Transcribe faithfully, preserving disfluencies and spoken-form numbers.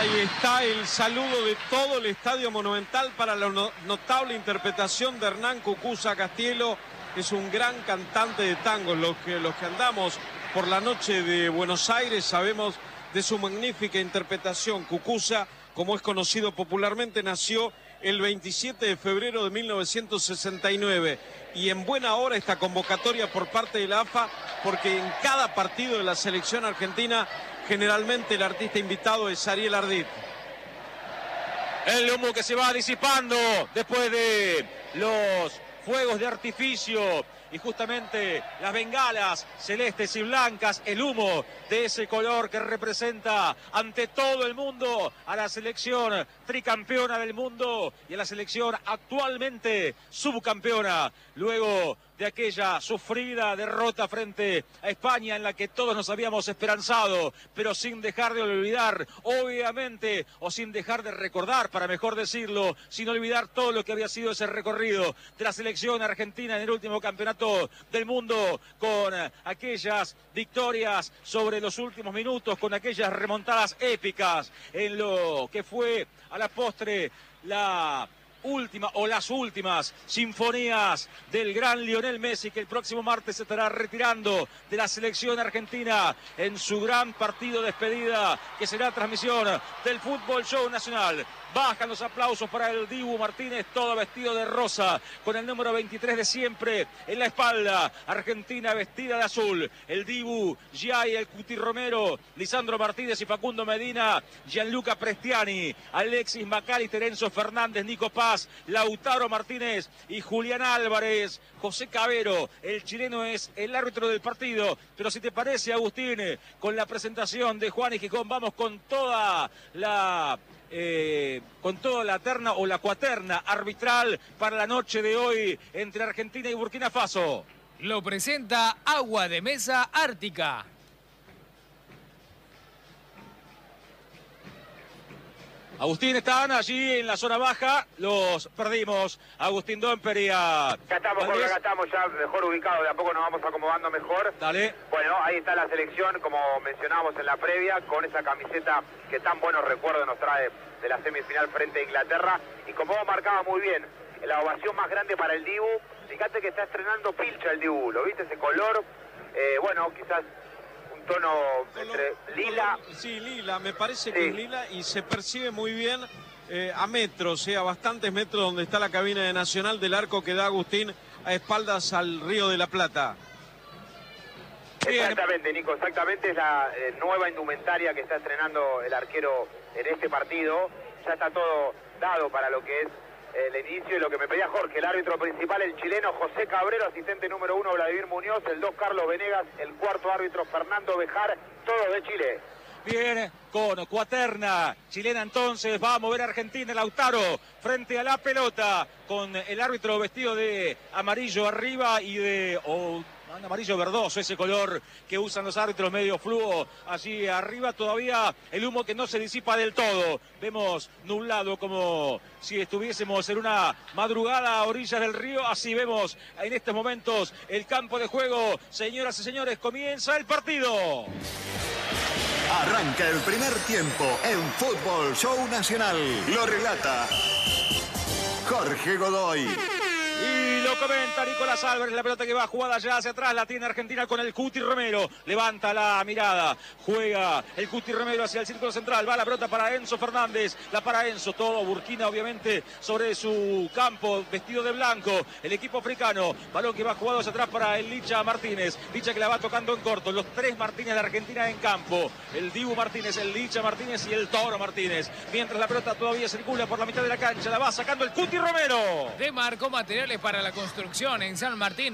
Ahí está el saludo de todo el Estadio Monumental para la no- notable interpretación de Hernán Cucuza Castielo. Es un gran cantante de tangos. Los que, los que andamos por la noche de Buenos Aires sabemos de su magnífica interpretación. Cucuza, como es conocido popularmente, nació el veintisiete de febrero de mil novecientos sesenta y nueve. Y en buena hora esta convocatoria por parte de la A F A, porque en cada partido de la selección argentina generalmente el artista invitado es Ariel Ardit. El humo que se va disipando después de los fuegos de artificio y justamente las bengalas celestes y blancas, el humo de ese color que representa ante todo el mundo a la selección tricampeona del mundo y a la selección actualmente subcampeona, luego de aquella sufrida derrota frente a España en la que todos nos habíamos esperanzado, pero sin dejar de olvidar, obviamente, o sin dejar de recordar, para mejor decirlo, sin olvidar todo lo que había sido ese recorrido de la selección argentina en el último campeonato del mundo, con aquellas victorias sobre los últimos minutos, con aquellas remontadas épicas en lo que fue a la postre la última o las últimas sinfonías del gran Lionel Messi, que el próximo martes se estará retirando de la selección argentina en su gran partido de despedida, que será transmisión del Fútbol Show Nacional. Bajan los aplausos para el Dibu Martínez, todo vestido de rosa, con el número veintitrés de siempre en la espalda. Argentina vestida de azul. El Dibu, Giai, el Cuti Romero, Lisandro Martínez y Facundo Medina, Gianluca Prestiani, Alexis McAllister, Enzo Fernández, Nico Paz, Lautaro Martínez y Julián Álvarez. José Cabero, el chileno, es el árbitro del partido. Pero si te parece, Agustín, con la presentación de Juan y Gijón, vamos con toda la... Eh, con toda la terna o la cuaterna arbitral para la noche de hoy entre Argentina y Burkina Faso. Lo presenta Agua de Mesa Ártica. Agustín, están allí en la zona baja, los perdimos. Agustín Domper y a... Acá estamos, Jorge, acá estamos ya mejor ubicados, de a poco nos vamos acomodando mejor. Dale. Bueno, ahí está la selección, como mencionábamos en la previa, con esa camiseta que tan buenos recuerdos nos trae de la semifinal frente a Inglaterra. Y como vos marcabas muy bien, la ovación más grande para el Dibu. Fíjate que está estrenando pilcha el Dibu, ¿lo viste? Ese color, eh, bueno, quizás un tono entre lila. Color, sí, lila, me parece Sí. que es lila y se percibe muy bien eh, a metros, o sea, a bastantes metros donde está la cabina de Nacional, del arco que da Agustín a espaldas al Río de la Plata. Exactamente, Nico, exactamente, es la eh, nueva indumentaria que está estrenando el arquero en este partido. Ya está todo dado para lo que es eh, el inicio y lo que me pedía Jorge, el árbitro principal, el chileno José Cabrero, asistente número uno Vladimir Muñoz, el dos Carlos Venegas, el cuarto árbitro Fernando Bejar, todos de Chile. Bien, con cuaterna chilena entonces, va a mover Argentina, Lautaro, frente a la pelota, con el árbitro vestido de amarillo arriba y de... Oh, un amarillo verdoso, ese color que usan los árbitros medio fluo allí arriba, todavía el humo que no se disipa del todo. Vemos nublado como si estuviésemos en una madrugada a orillas del río, así vemos en estos momentos el campo de juego. Señoras y señores, comienza el partido. Arranca el primer tiempo en Fútbol Show Nacional. Lo relata Jorge Godoy. Y lo comenta Nicolás Álvarez, la pelota que va jugada ya hacia atrás, la tiene Argentina con el Cuti Romero, levanta la mirada, juega el Cuti Romero hacia el círculo central, va la pelota para Enzo Fernández, la para Enzo, todo Burkina obviamente sobre su campo, vestido de blanco, el equipo africano, balón que va jugado hacia atrás para el Licha Martínez, Licha que la va tocando en corto, los tres Martínez de Argentina en campo, el Dibu Martínez, el Licha Martínez y el Toro Martínez, mientras la pelota todavía circula por la mitad de la cancha, la va sacando el Cuti Romero. Demarcó materiales para la construcción en San Martín.